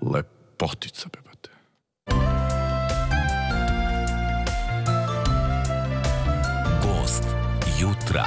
lepotica, bebate. Gost jutra.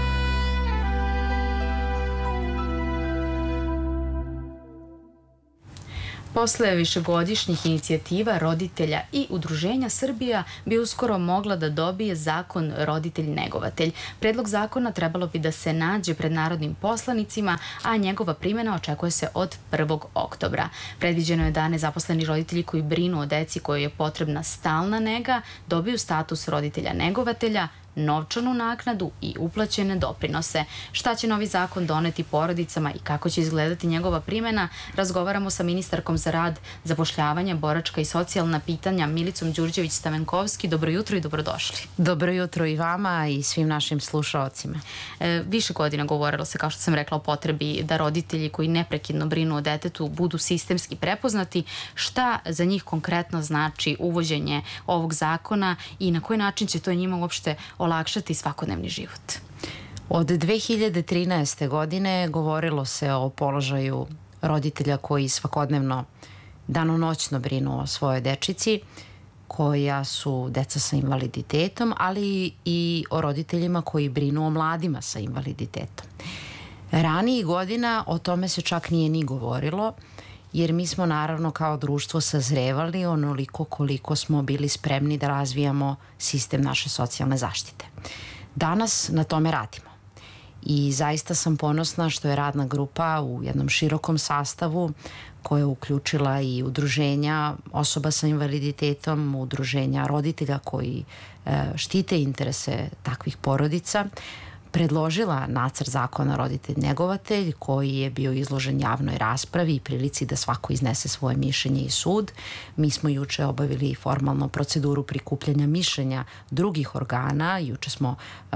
Posle višegodišnjih inicijativa roditelja i udruženja, Srbija bi uskoro mogla da dobije zakon roditelj-negovatelj. Predlog zakona trebalo bi da se nađe pred narodnim poslanicima, a njegova primjena očekuje se od 1. oktobra. Predviđeno je da nezaposleni roditelji koji brinu o deci kojoj je potrebna stalna nega dobiju status roditelja-negovatelja, novčanu naknadu i uplaćene doprinose. Šta će novi zakon doneti porodicama i kako će izgledati njegova primjena, razgovaramo sa ministarkom za rad, zapošljavanje, boračka i socijalna pitanja Milicom Đurđević-Stamenkovski. Dobro jutro i dobrodošli. Dobro jutro i vama i svim našim slušaocima. Više godina govorilo se, kao što sam rekla, o potrebi da roditelji koji neprekidno brinu o detetu budu sistemski prepoznati. Šta za njih konkretno znači uvođenje ovog zakona i na koji način će to njima uopšte olakšati svakodnevni život? Od 2013. godine govorilo se o položaju roditelja koji svakodnevno, danonoćno brinu o svojoj dečici, koja su deca sa invaliditetom, ali i o roditeljima koji brinu o mladima sa invaliditetom. Ranijih godina o tome se čak nije ni govorilo, jer mi smo naravno kao društvo sazrevali onoliko koliko smo bili spremni da razvijamo sistem naše socijalne zaštite. Danas na tome radimo i zaista sam ponosna što je radna grupa u jednom širokom sastavu koja je uključila i udruženja osoba sa invaliditetom, udruženja roditelja koji štite interese takvih porodica, predložila nacrt zakona roditelj-negovatelj koji je bio izložen javnoj raspravi i prilici da svako iznese svoje mišljenje i sud. Mi smo juče obavili formalno proceduru prikupljanja mišljenja drugih organa. Juče smo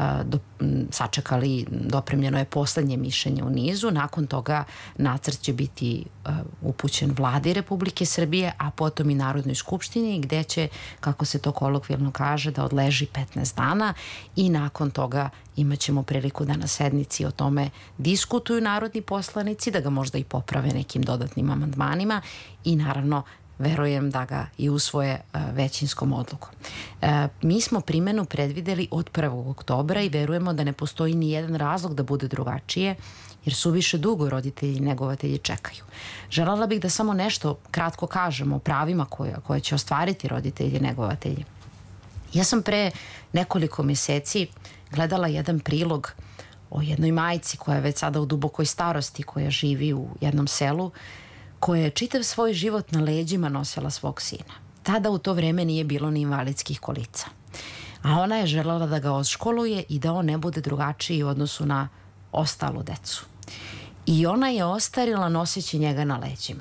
sačekali, dopremljeno je poslednje mišljenje u nizu. Nakon toga nacrt će biti upućen Vladi Republike Srbije, a potom i Narodnoj skupštini, gde će, kako se to kolokvijalno kaže, da odleži 15 dana i nakon toga imat ćemo priliku da na sednici o tome diskutuju narodni poslanici, da ga možda i poprave nekim dodatnim amandmanima i naravno verujem da ga i usvoje većinskom odlukom. Mi smo primjenu predvideli od 1. oktobra i verujemo da ne postoji ni jedan razlog da bude drugačije, jer su više dugo roditelji i negovatelji čekaju. Želela bih da samo nešto kratko kažemo o pravima koje će ostvariti roditelji i negovatelji. Ja sam pre nekoliko meseci gledala jedan prilog o jednoj majci koja je već sada u dubokoj starosti, koja živi u jednom selu, koja je čitav svoj život na leđima nosila svog sina. Tada u to vreme nije bilo ni invalidskih kolica. A ona je želela da ga odškoluje i da on ne bude drugačiji u odnosu na ostalu decu. I ona je ostarila noseći njega na leđima.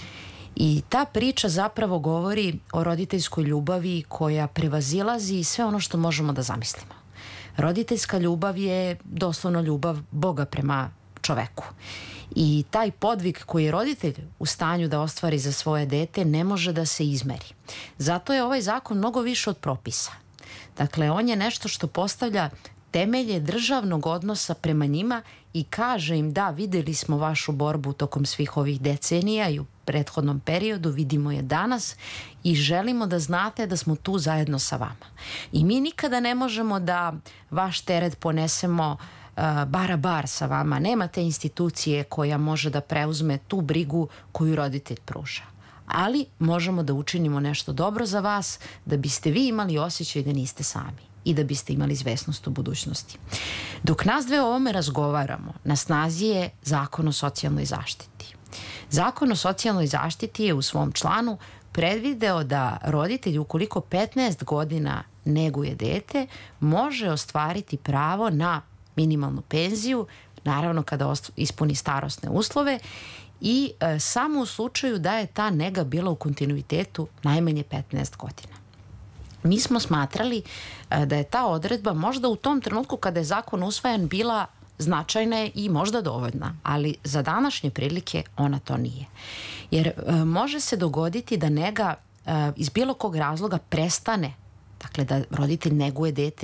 I ta priča zapravo govori o roditeljskoj ljubavi koja prevazilazi sve ono što možemo da zamislimo. Roditeljska ljubav je doslovno ljubav Boga prema čoveku. I taj podvig koji je roditelj u stanju da ostvari za svoje dete ne može da se izmeri. Zato je ovaj zakon mnogo više od propisa. Dakle, on je nešto što postavlja temelje državnog odnosa prema njima i kaže im da, videli smo vašu borbu tokom svih ovih decenija i u prethodnom periodu, vidimo je danas i želimo da znate da smo tu zajedno sa vama. I mi nikada ne možemo da vaš teret ponesemo bar a bar sa vama. Nema te institucije koja može da preuzme tu brigu koju roditelj pruža. Ali možemo da učinimo nešto dobro za vas, da biste vi imali osjećaj da niste sami i da biste imali izvesnost u budućnosti. Dok nas dve o ovome razgovaramo, na snazi je Zakon o socijalnoj zaštiti. Zakon o socijalnoj zaštiti je u svom članu predvideo da roditelj ukoliko 15 godina neguje dete može ostvariti pravo na minimalnu penziju, naravno kada ispuni starosne uslove i samo u slučaju da je ta nega bila u kontinuitetu najmanje 15 godina. Mi smo smatrali da je ta odredba možda u tom trenutku kada je zakon usvajan bila značajna i možda dovoljna, ali za današnje prilike ona to nije. Jer može se dogoditi da nega iz bilo kog razloga prestane, dakle da roditelj neguje dete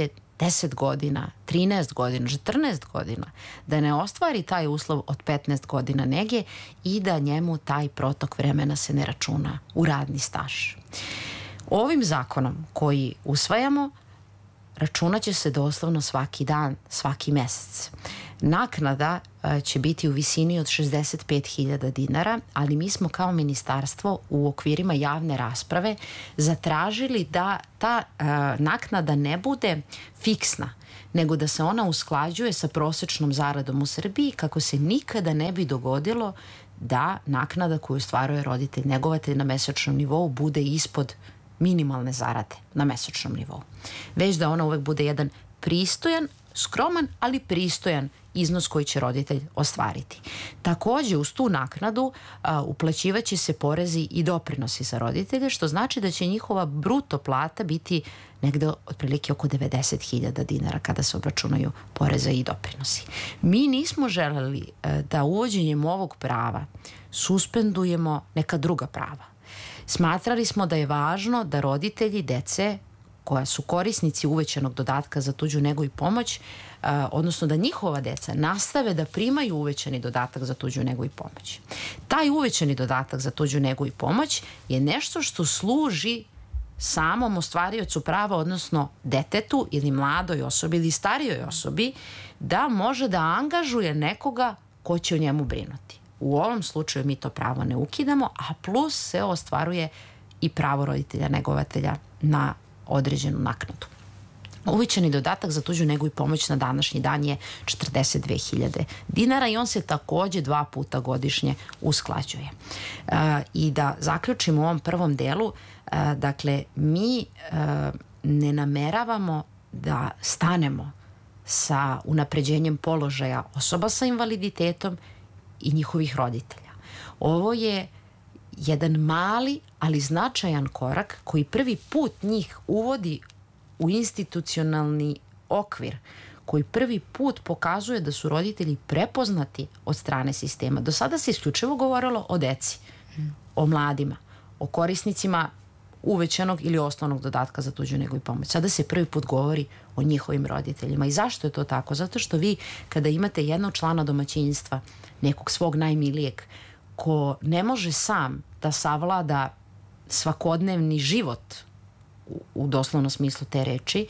10 godina, 13 godina, 14 godina, da ne ostvari taj uslov od 15 godina nege i da njemu taj protok vremena se ne računa u radni staž. Ovim zakonom koji usvajamo računaće se doslovno svaki dan, svaki mesec. Naknada će biti u visini od 65.000 dinara, ali mi smo kao ministarstvo u okvirima javne rasprave zatražili da ta naknada ne bude fiksna, nego da se ona usklađuje sa prosečnom zaradom u Srbiji kako se nikada ne bi dogodilo da naknada koju ostvaruje roditelj njegovatelj na mesečnom nivou bude ispod minimalne zarade na mesečnom nivou. Već da ona uvek bude jedan pristojan, skroman, ali pristojan iznos koji će roditelj ostvariti. Takođe, uz tu naknadu uplaćivaće se porezi i doprinosi za roditelje, što znači da će njihova bruto plata biti negde otprilike oko 90.000 dinara kada se obračunaju poreza i doprinosi. Mi nismo želeli da uvođenjem ovog prava suspendujemo neka druga prava. Smatrali smo da je važno da roditelji dece koja su korisnici uvećanog dodatka za tuđu negu i pomoć, odnosno da njihova deca nastave da primaju uvećani dodatak za tuđu negu i pomoć. Taj uvećani dodatak za tuđu negu i pomoć je nešto što služi samom ostvariocu prava, odnosno detetu ili mladoj osobi ili starijoj osobi, da može da angažuje nekoga ko će o njemu brinuti. U ovom slučaju mi to pravo ne ukidamo, a plus se ostvaruje i pravo roditelja negovatelja na određenu naknadu. Uvećani dodatak za tuđu negu i pomoć na današnji dan je 42.000 dinara i on se takođe 2 puta godišnje usklađuje. I da zaključimo u ovom prvom delu, dakle, mi ne nameravamo da stanemo sa unapređenjem položaja osoba sa invaliditetom i njihovih roditelja. Ovo je jedan mali, ali značajan korak koji prvi put njih uvodi u institucionalni okvir, koji prvi put pokazuje da su roditelji prepoznati od strane sistema. Do sada se isključivo govorilo o deci, o mladima, o korisnicima uvećanog ili osnovnog dodatka za tuđu negu i pomoć. Sada se prvi put govori o njihovim roditeljima. I zašto je to tako? Zato što vi kada imate jednog člana domaćinstva, nekog svog najmilijeg, ko ne može sam da savlada svakodnevni život u doslovnom smislu te reči,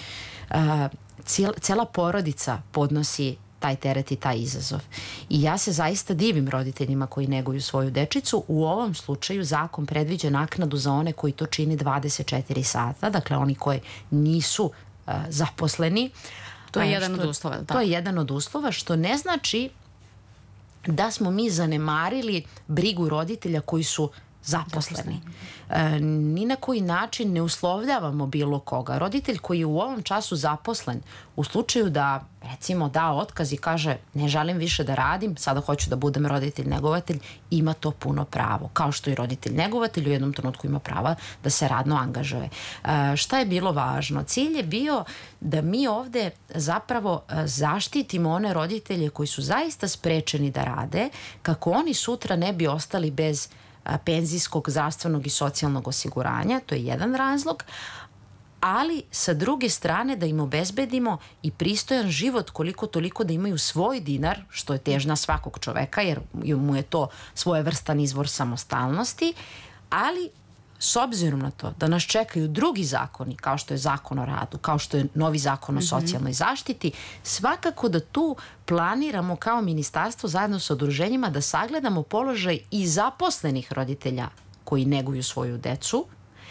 cela porodica podnosi taj teret i taj izazov. I ja se zaista divim roditeljima koji neguju svoju dečicu. U ovom slučaju zakon predviđa naknadu za one koji to čini 24 sata, dakle oni koji nisu zaposleni. To je jedan od uslova. To je jedan od uslova, što ne znači da smo mi zanemarili brigu roditelja koji su zaposleni. Ni na koji način ne uslovljavamo bilo koga. Roditelj koji je u ovom času zaposlen, u slučaju da, recimo, da otkaz i kaže ne želim više da radim, sada hoću da budem roditelj negovatelj, ima to puno pravo. Kao što i roditelj negovatelj u jednom trenutku ima prava da se radno angažuje. Šta je bilo važno? Cilj je bio da mi ovde zapravo zaštitimo one roditelje koji su zaista sprečeni da rade, kako oni sutra ne bi ostali bez penzijskog, zdravstvenog i socijalnog osiguranja, to je jedan razlog, ali sa druge strane da im obezbedimo i pristojan život koliko toliko da imaju svoj dinar, što je težnja svakog čoveka jer mu je to svojevrstan izvor samostalnosti, ali s obzirom na to da nas čekaju drugi zakoni, kao što je zakon o radu, kao što je novi zakon o socijalnoj zaštiti, svakako da tu planiramo kao ministarstvo zajedno sa udruženjima da sagledamo položaj i zaposlenih roditelja koji neguju svoju decu,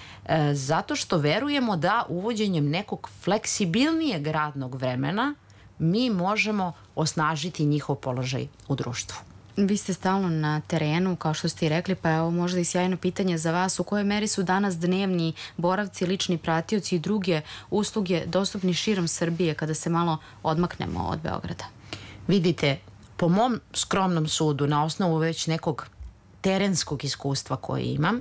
zato što verujemo da uvođenjem nekog fleksibilnijeg radnog vremena mi možemo osnažiti njihov položaj u društvu. Vi ste stalno na terenu, kao što ste i rekli, pa evo možda i sjajno pitanje za vas. U kojoj meri su danas dnevni boravci, lični pratioci i druge usluge dostupni širom Srbije kada se malo odmaknemo od Beograda? Vidite, po mom skromnom sudu, na osnovu već nekog terenskog iskustva koje imam,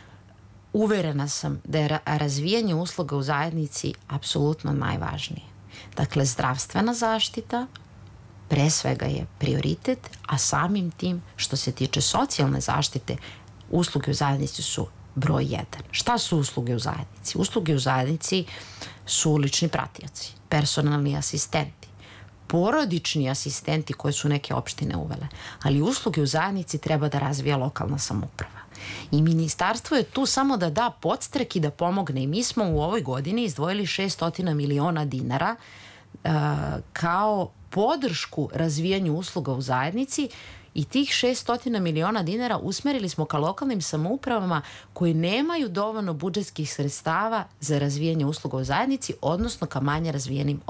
uverena sam da je razvijanje usluga u zajednici apsolutno najvažnije. Dakle, zdravstvena zaštita pre svega je prioritet, a samim tim što se tiče socijalne zaštite, usluge u zajednici su broj 1. Šta su usluge u zajednici? Usluge u zajednici su lični pratioci, personalni asistenti, porodični asistenti koje su neke opštine uvele, ali usluge u zajednici treba da razvija lokalna samouprava. I ministarstvo je tu samo da da podstrek i da pomogne. I mi smo u ovoj godini izdvojili 600 miliona dinara kao podršku razvijanju usluga u zajednici i tih 600 miliona dinara usmerili smo ka lokalnim samoupravama koji nemaju dovoljno budžetskih sredstava za razvijanje usluga u zajednici, odnosno ka manje razvijenim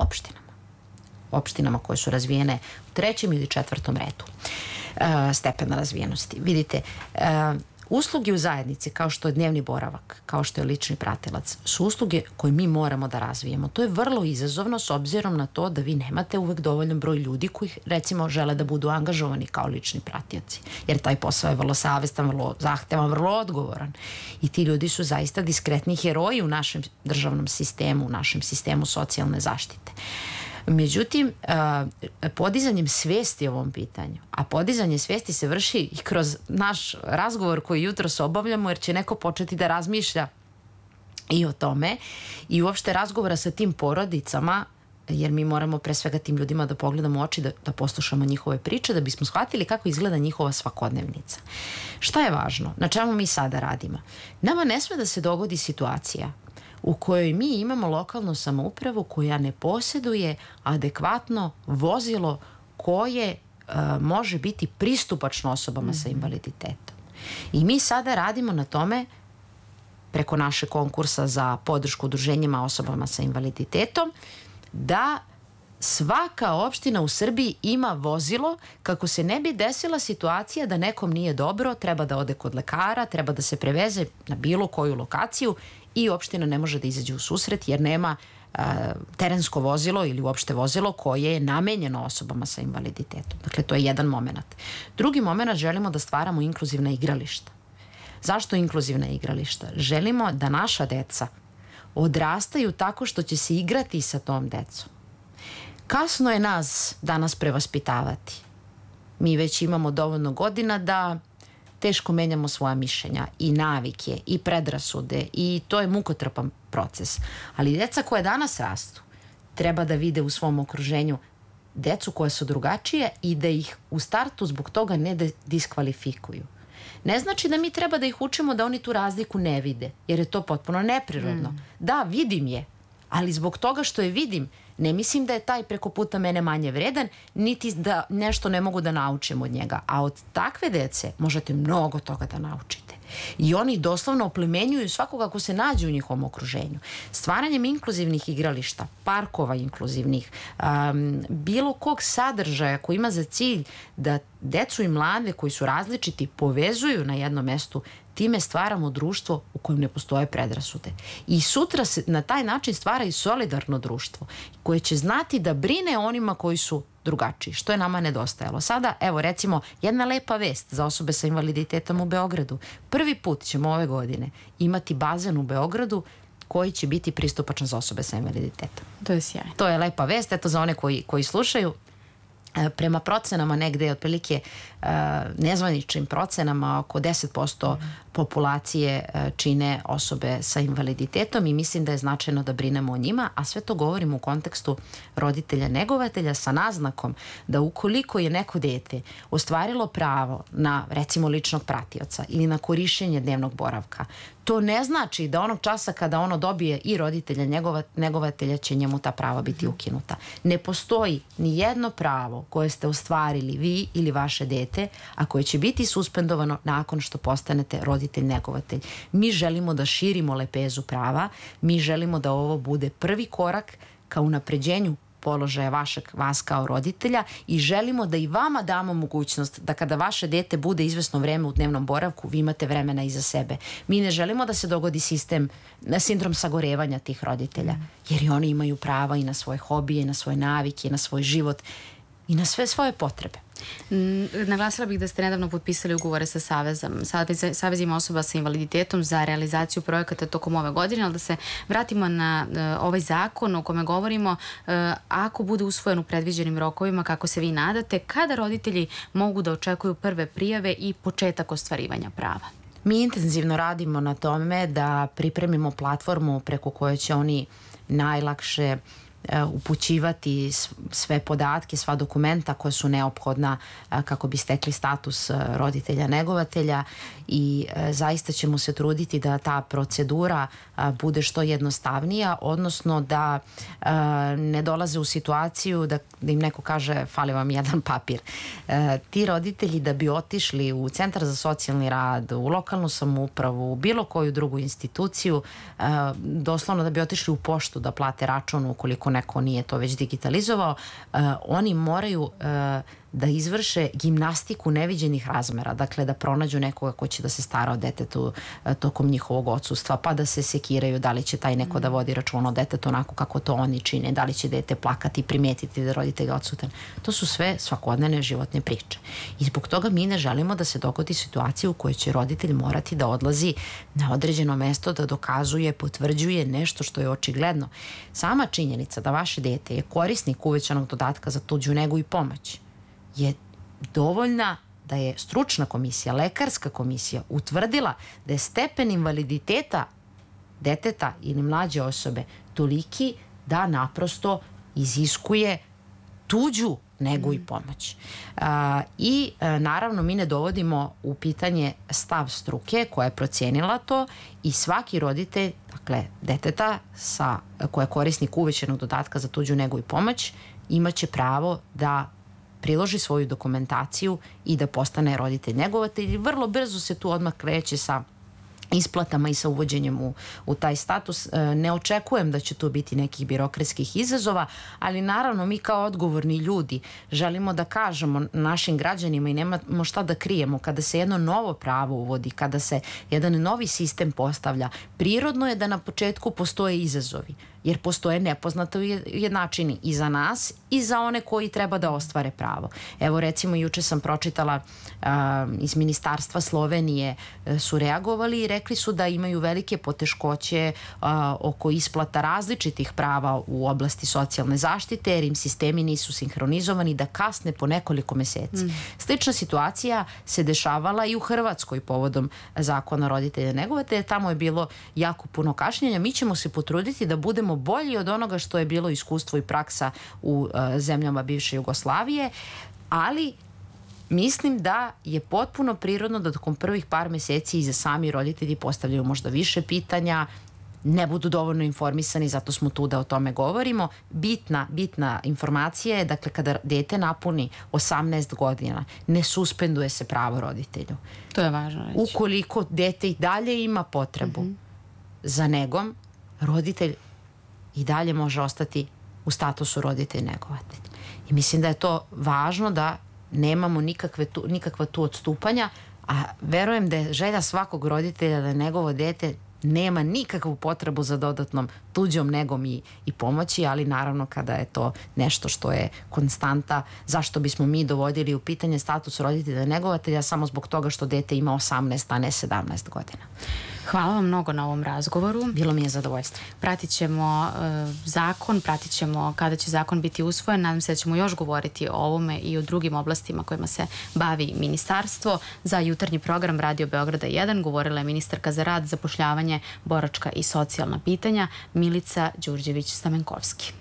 opštinama koje su razvijene u 3. ili 4. redu stepena razvijenosti. Vidite, usluge u zajednici, kao što je dnevni boravak, kao što je lični pratilac, su usluge koje mi moramo da razvijemo. To je vrlo izazovno s obzirom na to da vi nemate uvek dovoljan broj ljudi koji, recimo, žele da budu angažovani kao lični pratioci. Jer taj posao je vrlo savestan, vrlo zahtevan, vrlo odgovoran. I ti ljudi su zaista diskretni heroji u našem državnom sistemu, u našem sistemu socijalne zaštite. Međutim, podizanjem svesti o ovom pitanju, a podizanje svesti se vrši i kroz naš razgovor koji jutros obavljamo, jer će neko početi da razmišlja i o tome i uopšte razgovora sa tim porodicama, jer mi moramo pre svega tim ljudima da pogledamo u oči, da poslušamo njihove priče, da bismo shvatili kako izgleda njihova svakodnevnica. Šta je važno? Na čemu mi sada radimo? Nama ne sme da se dogodi situacija u kojoj mi imamo lokalnu samoupravu koja ne posjeduje adekvatno vozilo koje može biti pristupačno osobama sa invaliditetom. I mi sada radimo na tome preko našeg konkursa za podršku udruženjima osobama sa invaliditetom da svaka opština u Srbiji ima vozilo kako se ne bi desila situacija da nekom nije dobro, treba da ode kod lekara, treba da se preveze na bilo koju lokaciju i opština ne može da izađe u susret jer nema terensko vozilo ili uopšte vozilo koje je namenjeno osobama sa invaliditetom. Dakle, to je jedan moment. Drugi moment, želimo da stvaramo inkluzivna igrališta. Zašto inkluzivna igrališta? Želimo da naša deca odrastaju tako što će se igrati sa tom decom. Kasno je nas danas prevaspitavati. Mi već imamo dovoljno godina da teško menjamo svoja mišljenja i navike i predrasude i to je mukotrpan proces. Ali deca koja danas rastu treba da vide u svom okruženju decu koja su drugačije i da ih u startu zbog toga ne diskvalifikuju. Ne znači da mi treba da ih učimo da oni tu razliku ne vide, jer je to potpuno neprirodno. Da, vidim je, ali zbog toga što je vidim, ne mislim da je taj preko puta mene manje vredan, niti da nešto ne mogu da naučim od njega. A od takve dece možete mnogo toga da naučite. I oni doslovno oplemenjuju svakoga ko se nađe u njihovom okruženju. Stvaranjem inkluzivnih igrališta, parkova inkluzivnih, bilo kog sadržaja koji ima za cilj da decu i mlade koji su različiti povezuju na jednom mestu, time stvaramo društvo u kojem ne postoje predrasude. I sutra se na taj način stvara i solidarno društvo koje će znati da brine o onima koji su drugačiji, što je nama nedostajalo. Sada, evo recimo, jedna lepa vest za osobe sa invaliditetom u Beogradu. Prvi put ćemo ove godine imati bazen u Beogradu koji će biti pristupačan za osobe sa invaliditetom. To je sjajno. To je lepa vest, eto za one koji slušaju. Prema procenama negde otprilike nezvaničnim procenama oko 10% populacije čine osobe sa invaliditetom i mislim da je značajno da brinemo o njima, a sve to govorimo u kontekstu roditelja negovatelja sa naznakom da ukoliko je neko dete ostvarilo pravo na recimo ličnog pratioca ili na korišćenje dnevnog boravka, to ne znači da onog časa kada ono dobije i roditelja negovatelja će njemu ta prava biti ukinuta. Ne postoji ni jedno pravo koje ste ostvarili vi ili vaše dete, a koje će biti suspendovano nakon što postanete roditelj negovatelj. Mi želimo da širimo lepezu prava, mi želimo da ovo bude prvi korak ka unapređenju položaja vas kao roditelja i želimo da i vama damo mogućnost da kada vaše dete bude izvesno vreme u dnevnom boravku, vi imate vremena iza sebe. Mi ne želimo da se dogodi sindrom sagorevanja tih roditelja, jer i oni imaju prava i na svoje hobije, i na svoje navike, i na svoj život i na sve svoje potrebe. Naglasila bih da ste nedavno potpisali ugovore sa Savezima osoba sa invaliditetom za realizaciju projekata tokom ove godine, ali da se vratimo na ovaj zakon o kome govorimo. Ako bude usvojen u predviđenim rokovima, kako se vi nadate, kada roditelji mogu da očekuju prve prijave i početak ostvarivanja prava? Mi intenzivno radimo na tome da pripremimo platformu preko koje će oni najlakše upućivati sve podatke, sva dokumenta koja su neophodna kako bi stekli status roditelja negovatelja i zaista ćemo se truditi da ta procedura bude što jednostavnija, odnosno da ne dolaze u situaciju da im neko kaže fali vam jedan papir. Ti roditelji da bi otišli u Centar za socijalni rad, u lokalnu samoupravu, u bilo koju drugu instituciju, doslovno da bi otišli u poštu da plate račun ukoliko neko nije to već digitalizovao, oni moraju da izvrše gimnastiku neviđenih razmera, dakle da pronađu nekoga ko će da se stara o detetu tokom njihovog odsustva, pa da se sekiraju da li će taj neko da vodi račun o detetu onako kako to oni čine, da li će dete plakati, primetiti da roditelj je odsutan. To su sve svakodnevne životne priče. I zbog toga mi ne želimo da se dogodi situacija u kojoj će roditelj morati da odlazi na određeno mesto da dokazuje, potvrđuje nešto što je očigledno. Sama činjenica da vaše dete je korisnik uvećanog dodatka za tuđu negu i pomoć je dovoljna da je stručna komisija, lekarska komisija utvrdila da je stepen invaliditeta deteta ili mlađe osobe toliki da naprosto iziskuje tuđu negu i pomoć. I naravno mi ne dovodimo u pitanje stav struke koja je procenila to i svaki roditelj, dakle deteta koja je korisnik uvećanog dodatka za tuđu negu i pomoć, imaće pravo da priloži svoju dokumentaciju i da postane roditelj negovatelj. Vrlo brzo se tu odmah kreće sa isplatama i sa uvođenjem u taj status. Ne očekujem da će tu biti nekih birokratskih izazova, ali naravno mi kao odgovorni ljudi želimo da kažemo našim građanima i nemamo šta da krijemo. Kada se jedno novo pravo uvodi, kada se jedan novi sistem postavlja, prirodno je da na početku postoje izazovi, jer postoje nepoznato jednačini i za nas i za one koji treba da ostvare pravo. Evo recimo juče sam pročitala iz Ministarstva Slovenije su reagovali i rekli su da imaju velike poteškoće oko isplata različitih prava u oblasti socijalne zaštite jer im sistemi nisu sinhronizovani, da kasne po nekoliko meseci. Slična situacija se dešavala i u Hrvatskoj povodom zakona roditelja negovatelja. Tamo je bilo jako puno kašnjenja. Mi ćemo se potruditi da budemo bolji od onoga što je bilo iskustvo i praksa u zemljama bivše Jugoslavije, ali mislim da je potpuno prirodno da tokom prvih par meseci i za sami roditelji postavljaju možda više pitanja, ne budu dovoljno informisani, zato smo tu da o tome govorimo. Bitna informacija je, dakle, kada dete napuni 18 godina, ne suspenduje se pravo roditelju. To je važno reći. Ukoliko dete i dalje ima potrebu za negom, roditelj i dalje može ostati u statusu roditelj negovatelj. I mislim da je to važno da nemamo nikakva tu odstupanja, a verujem da je želja svakog roditelja da njegovo dete nema nikakvu potrebu za dodatnom tuđom negom i pomoći, ali naravno kada je to nešto što je konstanta, zašto bismo mi dovodili u pitanje status roditelja negovatelja samo zbog toga što dete ima 18, a ne 17 godina. Hvala vam mnogo na ovom razgovoru. Bilo mi je zadovoljstvo. Pratit ćemo zakon, pratit ćemo kada će zakon biti usvojen. Nadam se da ćemo još govoriti o ovome i o drugim oblastima kojima se bavi ministarstvo. Za jutarnji program Radio Beograda 1 govorila je ministarka za rad, zapošljavanje, boračka i socijalna pitanja Milica Đurđević-Stamenkovski.